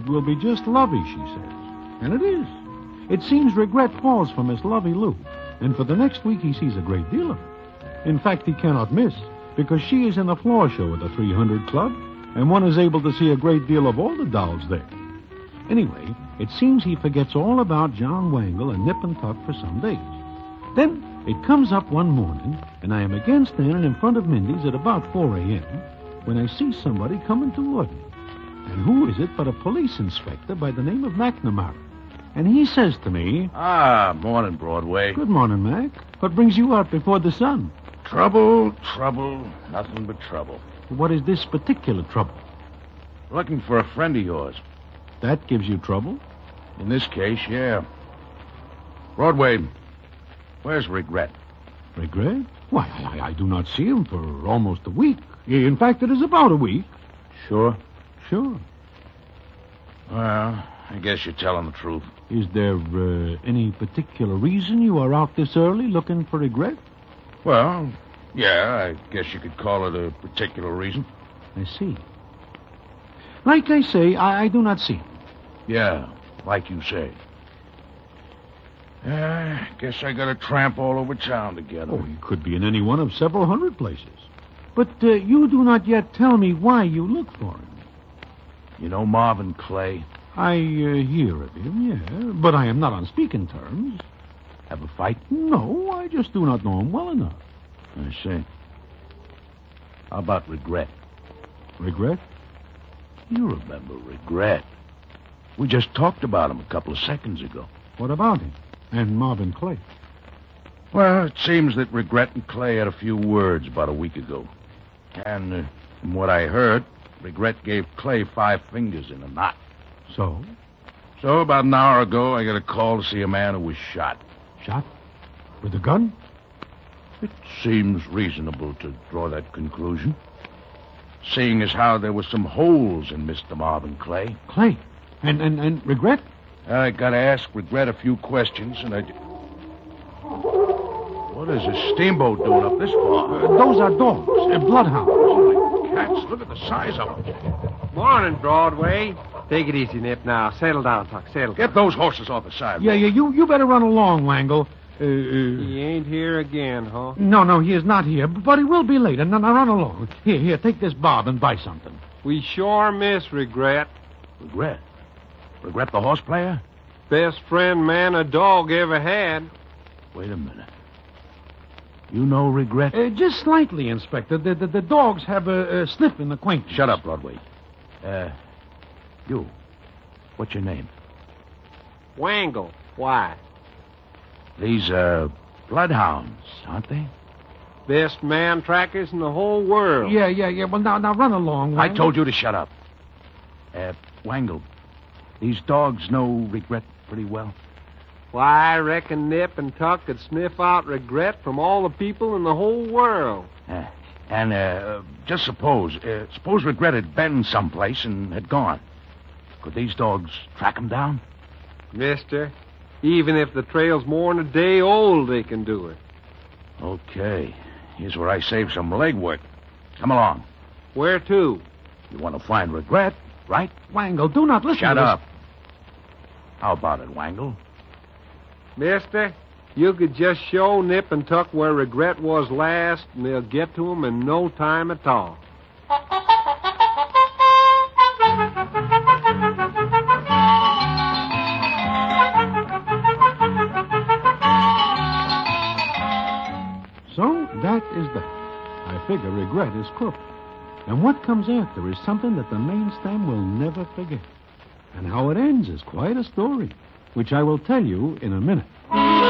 will be just lovely, she says. And it is. It seems Regret falls for Miss Lovey Lou, and for the next week he sees a great deal of her. In fact, he cannot miss, because she is in the floor show at the 300 Club, and one is able to see a great deal of all the dolls there. Anyway, it seems he forgets all about John Wangle and Nip and Tuck for some days. Then it comes up one morning, and I am again standing in front of Mindy's at about 4 a.m., when I see somebody coming toward me. And who is it but a police inspector by the name of McNamara? And he says to me... Morning, Broadway. Good morning, Mac. What brings you out before the sun? Trouble, nothing but trouble. What is this particular trouble? Looking for a friend of yours. That gives you trouble? In this case, yeah. Broadway, where's Regret? Regret? Why, I do not see him for almost a week. In fact, it is about a week. Sure? Sure. Well, I guess you're telling the truth. Is there any particular reason you are out this early looking for Regret? Well, yeah, I guess you could call it a particular reason. I see. Like I say, I do not see him. Yeah, like you say. I guess I got to tramp all over town together. Oh, he could be in any one of several hundred places. But you do not yet tell me why you look for him. You know Marvin Clay? I hear of him, yeah, but I am not on speaking terms. Have a fight? No, I just do not know him well enough. I see. How about Regret? Regret? You remember Regret. We just talked about him a couple of seconds ago. What about him? And Marvin Clay? Well, it seems that Regret and Clay had a few words about a week ago. And from what I heard, Regret gave Clay 5 fingers in a knot. So? So about an hour ago, I got a call to see a man who was shot. Shot? With a gun? It seems reasonable to draw that conclusion. Seeing as how there were some holes in Mr. Marvin Clay. Clay? And Regret? I got to ask Regret a few questions, and What is a steamboat doing up this far? Those are dogs, bloodhounds. Holy cats, look at the size of them. Morning, Broadway. Take it easy, Nip, now. Settle down, Tuck. Settle down. Get those horses off the sidewalk. Yeah, you better run along, Wangle. He ain't here again, huh? No, he is not here, but he will be later. Now run along. Here, take this bob and buy something. We sure miss Regret. Regret? Regret the horse player? Best friend man a dog ever had. Wait a minute. You know Regret? Just slightly, Inspector. The dogs have a sniff in acquaintance. Shut up, Broadway. You. What's your name? Wangle. Why? These are bloodhounds, aren't they? Best man trackers in the whole world. Yeah. Well, now run along, Wangle. I told you to shut up. Wangle, these dogs know Regret pretty well. Why, I reckon Nip and Tuck could sniff out Regret from all the people in the whole world. Just suppose Regret had been someplace and had gone. Could these dogs track him down? Mister, even if the trail's more than a day old, they can do it. Okay. Here's where I save some legwork. Come along. Where to? You want to find Regret, right? Wangle, do not listen Shut to this. up. How about it, Wangle? Mister, you could just show Nip and Tuck where Regret was last, and they'll get to him in no time at all. So, that is that. I figure Regret is crooked. And what comes after is something that the main stem will never forget. And how it ends is quite a story, which I will tell you in a minute.